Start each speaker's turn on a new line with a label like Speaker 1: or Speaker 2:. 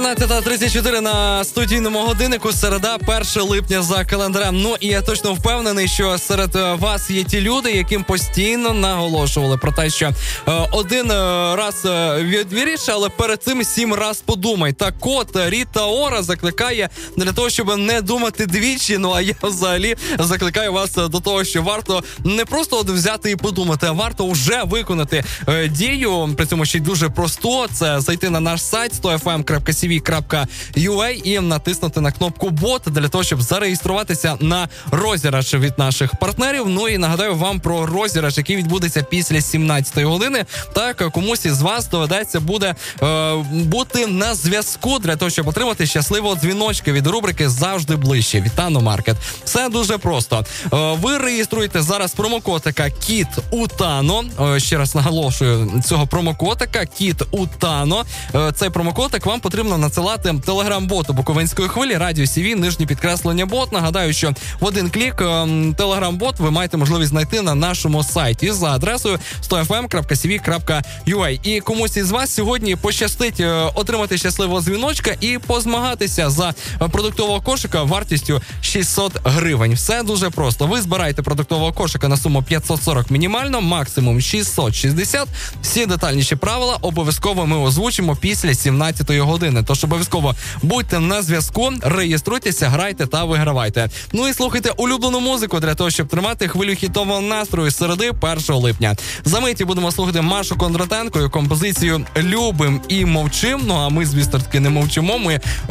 Speaker 1: 17:34 на студійному годиннику, середа, 1 липня за календарем. Ну і я точно впевнений, що серед вас є ті люди, яким постійно наголошували про те, що один раз відвіріш, але перед цим 7 раз подумай. Так от, Ріта Ора закликає для того, щоб не думати двічі, ну а я взагалі закликаю вас до того, що варто не просто от взяти і подумати, а варто вже виконати дію, при цьому ще й дуже просто, це зайти на наш сайт 100fm.cv.ua і натиснути на кнопку «Бот» для того, щоб зареєструватися на розіграш від наших партнерів. Ну і нагадаю вам про розіграш, який відбудеться після 17-ї години. Так, комусь із вас доведеться буде бути на зв'язку для того, щоб отримати щасливого дзвіночка від рубрики «Завжди ближче» від Тано Маркет. Все дуже просто. Ви реєструєте зараз промокодика «Кіт у Тано». Ще раз наголошую, цього промокодика «Кіт у Тано». Цей промокодик вам потрібно надсилати телеграм-боту Буковинської хвилі, радіо СІВІ, _ бот. Нагадаю, що в один клік телеграм-бот ви маєте можливість знайти на нашому сайті за адресою 100fm.cv.ua. І комусь із вас сьогодні пощастить отримати щасливого дзвіночка і позмагатися за продуктового кошика вартістю 600 гривень. Все дуже просто. Ви збираєте продуктового кошика на суму 540 мінімально, максимум 660. Всі детальніші правила обов'язково ми озвучимо після 17-ї години. Тож обов'язково будьте на зв'язку, реєструйтеся, грайте та вигравайте. Ну і слухайте улюблену музику для того, щоб тримати хвилю хітового настрою середи 1 липня. За миті будемо слухати Машу Кондратенко і композицію «Любим і мовчим». Ну а ми, звісно таки, не мовчимо. Ми